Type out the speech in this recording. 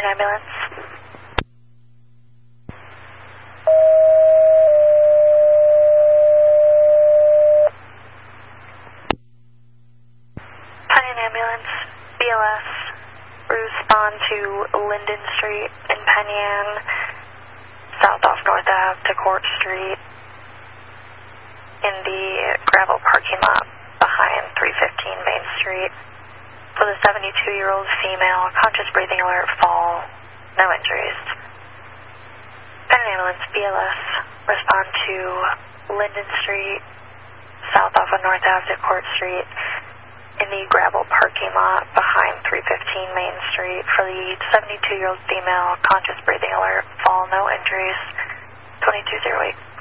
an ambulance. Penn ambulance, BLS, respond to Linden Street in Penn Yan, south off North Ave to Court Street, in the gravel parking lot behind 315 Main Street. For the 72-year-old female, conscious breathing alert, fall, no injuries. Penn ambulance, BLS, respond to Linden Street, south off of North Ave to Court Street, in the gravel parking lot behind 315 Main Street. For the 72-year-old female, conscious breathing alert, fall, no injuries, 2208.